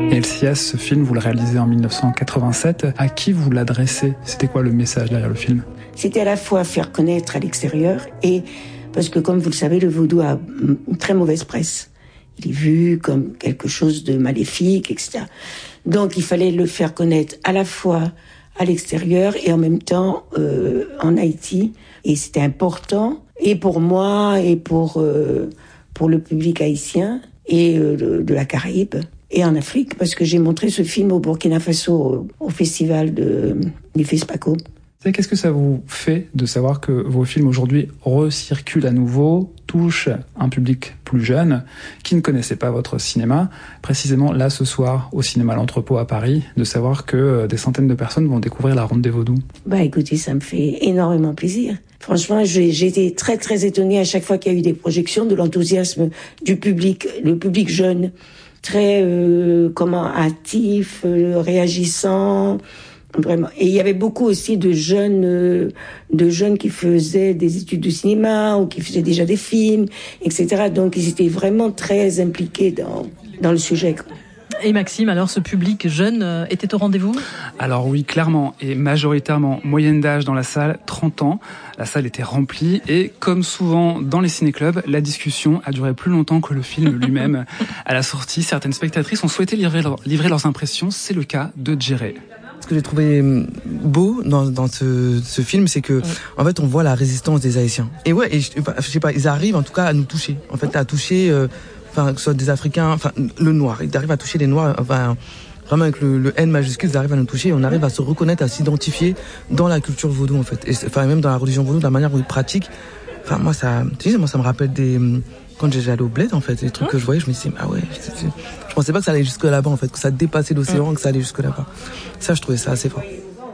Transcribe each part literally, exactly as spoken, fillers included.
El Sias, ce film, vous le réalisez en mille neuf cent quatre-vingt-sept. À qui vous l'adressez? C'était quoi le message derrière le film? C'était à la fois faire connaître à l'extérieur et, parce que comme vous le savez, le vaudou a une très mauvaise presse. Il est vu comme quelque chose de maléfique, et cetera. Donc il fallait le faire connaître à la fois à l'extérieur et en même temps euh, en Haïti. Et c'était important, et pour moi, et pour, euh, pour le public haïtien, et euh, de, de la Caraïbe, et en Afrique, parce que j'ai montré ce film au Burkina Faso, au, au festival de, du FESPACO. Qu'est-ce que ça vous fait de savoir que vos films aujourd'hui recirculent à nouveau, touchent un public plus jeune qui ne connaissait pas votre cinéma, précisément là ce soir au cinéma L'Entrepôt à Paris, de savoir que des centaines de personnes vont découvrir La Ronde des Vaudous? Bah écoutez, ça me fait énormément plaisir. Franchement, j'ai, j'ai été très très étonnée à chaque fois qu'il y a eu des projections, de l'enthousiasme du public, le public jeune, très euh, comment actif, euh, réagissant. Vraiment. Et il y avait beaucoup aussi de jeunes, euh, de jeunes qui faisaient des études de cinéma ou qui faisaient déjà des films, et cetera. Donc ils étaient vraiment très impliqués dans dans le sujet, quoi. Et Maxime, alors ce public jeune euh, était au rendez-vous? Alors oui, clairement, et majoritairement moyenne d'âge dans la salle, trente ans. La salle était remplie et comme souvent dans les ciné-clubs, la discussion a duré plus longtemps que le film lui-même. À la sortie, certaines spectatrices ont souhaité livrer, leur, livrer leurs impressions. C'est le cas de Djéré. Ce que j'ai trouvé beau dans, dans ce, ce film, c'est que, ouais. en fait, on voit la résistance des Haïtiens. Et ouais, et je, je sais pas, ils arrivent en tout cas à nous toucher. En fait, à toucher, euh, enfin, que ce soit des Africains, enfin, le noir. Ils arrivent à toucher les noirs, enfin, vraiment avec le, le N majuscule, ils arrivent à nous toucher. Et on arrive à se reconnaître, à s'identifier dans la culture vaudou, en fait. Et, enfin, même dans la religion vaudou, de la manière où ils pratiquent. Enfin, moi, ça, tu sais, moi, ça me rappelle des, quand j'étais allé au bled, en fait, les trucs mmh. que je voyais, je me disais, ah ouais, c'est, c'est, je pensais pas que ça allait jusque là-bas, en fait, que ça dépassait l'océan, mmh. que ça allait jusque là-bas. Ça, je trouvais ça assez fort.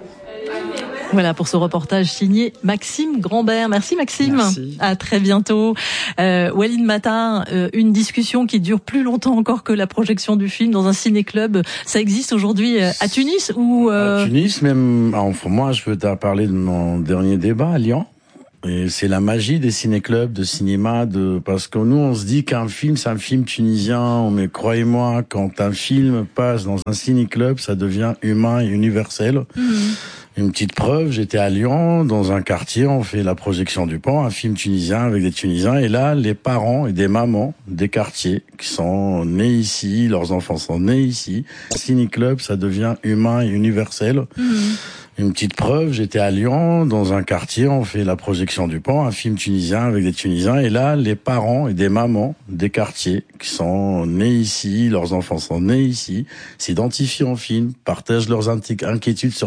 Voilà pour ce reportage signé Maxime Grandbert. Merci Maxime. Merci. À très bientôt. Euh, Walid Matar, euh, une discussion qui dure plus longtemps encore que la projection du film dans un ciné-club. Ça existe aujourd'hui à Tunis ou euh... À Tunis, même. Enfin, moi, je veux te parler de mon dernier débat à Lyon. Et c'est la magie des ciné-clubs, de cinéma, de parce que nous on se dit qu'un film c'est un film tunisien, mais croyez-moi, quand un film passe dans un ciné-club, ça devient humain et universel. Mmh. Une petite preuve, j'étais à Lyon, dans un quartier, on fait la projection du Pan, un film tunisien avec des Tunisiens, et là, les parents et des mamans des quartiers qui sont nés ici, leurs enfants sont nés ici. Ciné-club, ça devient humain et universel. Mmh. Une petite preuve, j'étais à Lyon, dans un quartier, on fait la projection du Pan, un film tunisien avec des Tunisiens, et là, les parents et des mamans des quartiers qui sont nés ici, leurs enfants sont nés ici, s'identifient en film, partagent leurs inquiétudes sur